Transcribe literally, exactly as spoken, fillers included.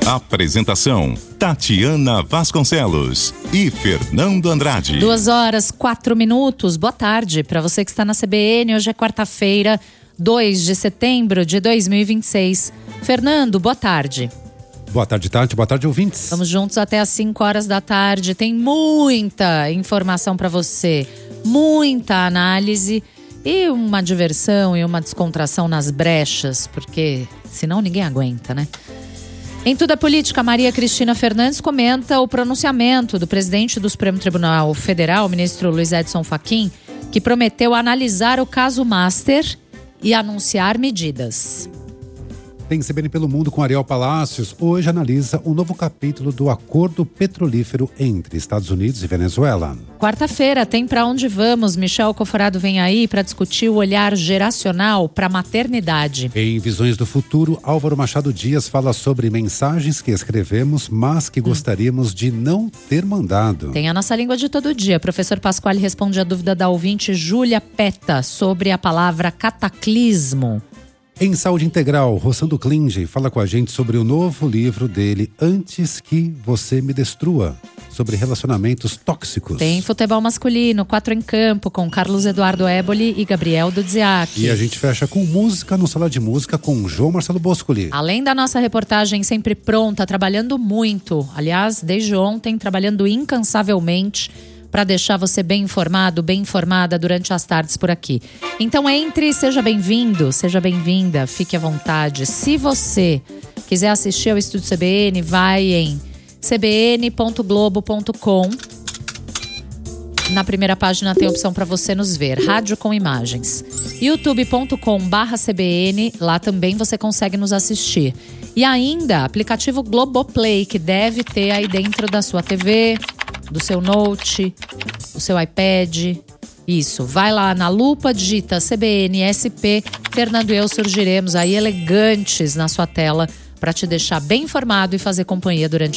Apresentação: Tatiana Vasconcelos e Fernando Andrade. Duas horas, quatro minutos. Boa tarde para você que está na C B N. Hoje é quarta-feira, dois de setembro de dois mil e vinte e seis. Fernando, boa tarde. Boa tarde, Tati. Boa tarde, ouvintes. Vamos juntos até às cinco horas da tarde. Tem muita informação para você, muita análise e uma diversão e uma descontração nas brechas, porque senão ninguém aguenta, né? Em Tudo é Política, Maria Cristina Fernandes comenta o pronunciamento do presidente do Supremo Tribunal Federal, o ministro Luiz Edson Fachin, que prometeu analisar o caso Master e anunciar medidas. Tem C B N pelo Mundo com Ariel Palacios. Hoje analisa um novo capítulo do acordo petrolífero entre Estados Unidos e Venezuela. Quarta-feira tem Pra Onde Vamos. Michel Coforado vem aí para discutir o olhar geracional para a maternidade. Em Visões do Futuro, Álvaro Machado Dias fala sobre mensagens que escrevemos, mas que gostaríamos hum. de não ter mandado. Tem a Nossa Língua de Todo Dia. Professor Pasquale responde a dúvida da ouvinte Júlia Peta sobre a palavra cataclismo. Em Saúde Integral, Rossando Klinge fala com a gente sobre o novo livro dele, Antes que Você Me Destrua, sobre relacionamentos tóxicos. Tem Futebol Masculino, Quatro em Campo, com Carlos Eduardo Éboli e Gabriel Dudziak. E a gente fecha com música no Sala de Música com João Marcelo Boscoli. Além da nossa reportagem sempre pronta, trabalhando muito, aliás, desde ontem, trabalhando incansavelmente, para deixar você bem informado, bem informada durante as tardes por aqui. Então entre, seja bem-vindo, seja bem-vinda, fique à vontade. Se você quiser assistir ao Estúdio C B N, vai em c b n ponto globo ponto com. Na primeira página tem a opção para você nos ver, rádio com imagens. youtube ponto com barra C B N, lá também você consegue nos assistir. E ainda, aplicativo Globoplay, que deve ter aí dentro da sua T V, do seu note, do seu iPad. Isso, vai lá na lupa, digita C B N S P. Fernando e eu surgiremos aí elegantes na sua tela para te deixar bem informado e fazer companhia durante a